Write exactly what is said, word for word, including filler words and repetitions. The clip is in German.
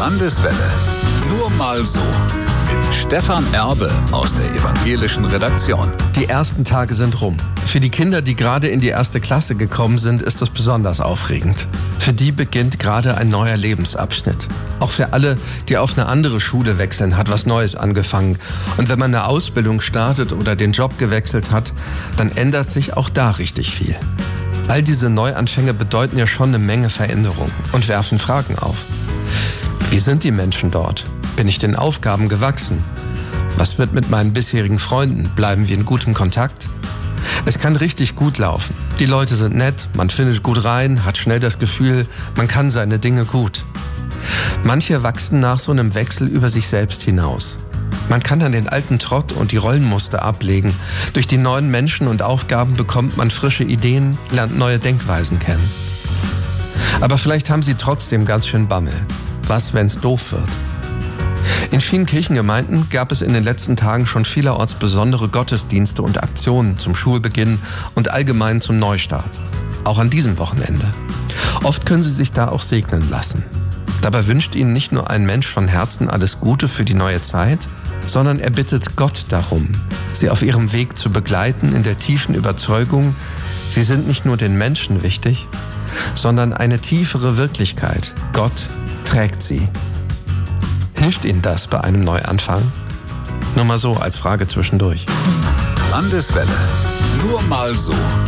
Landeswelle. Nur mal so. Mit Stefan Erbe aus der evangelischen Redaktion. Die ersten Tage sind rum. Für die Kinder, die gerade in die erste Klasse gekommen sind, ist es besonders aufregend. Für die beginnt gerade ein neuer Lebensabschnitt. Auch für alle, die auf eine andere Schule wechseln, hat was Neues angefangen. Und wenn man eine Ausbildung startet oder den Job gewechselt hat, dann ändert sich auch da richtig viel. All diese Neuanfänge bedeuten ja schon eine Menge Veränderung und werfen Fragen auf. Wie sind die Menschen dort? Bin ich den Aufgaben gewachsen? Was wird mit meinen bisherigen Freunden? Bleiben wir in gutem Kontakt? Es kann richtig gut laufen. Die Leute sind nett, man findet gut rein, hat schnell das Gefühl, man kann seine Dinge gut. Manche wachsen nach so einem Wechsel über sich selbst hinaus. Man kann dann den alten Trott und die Rollenmuster ablegen. Durch die neuen Menschen und Aufgaben bekommt man frische Ideen, lernt neue Denkweisen kennen. Aber vielleicht haben sie trotzdem ganz schön Bammel. Was, wenn's doof wird? In vielen Kirchengemeinden gab es in den letzten Tagen schon vielerorts besondere Gottesdienste und Aktionen zum Schulbeginn und allgemein zum Neustart. Auch an diesem Wochenende. Oft können sie sich da auch segnen lassen. Dabei wünscht ihnen nicht nur ein Mensch von Herzen alles Gute für die neue Zeit, sondern er bittet Gott darum, sie auf ihrem Weg zu begleiten in der tiefen Überzeugung, sie sind nicht nur den Menschen wichtig, sondern eine tiefere Wirklichkeit. Gott trägt sie. Hilft Ihnen das bei einem Neuanfang? Nur mal so als Frage zwischendurch. Landeswelle. Nur mal so.